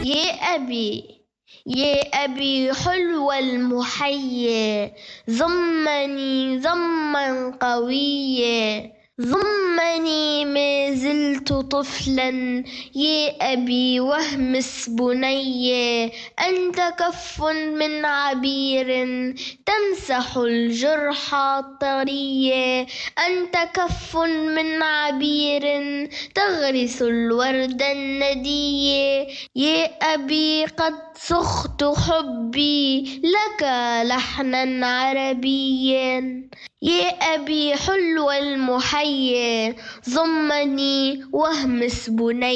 يا أبي حلو المحيا، ضمني ضما قويا، ضمني ما زلت طفلا. يا أبي واهمس بني، أنت كف من عبير تمسح الجرح الطريا، أنت كف من عبير تغرس الورد الندي. يا أبي قد صخت حبي لك لحنا عربيا. يا أبي حلو المحيا، ضمني واهمس بني.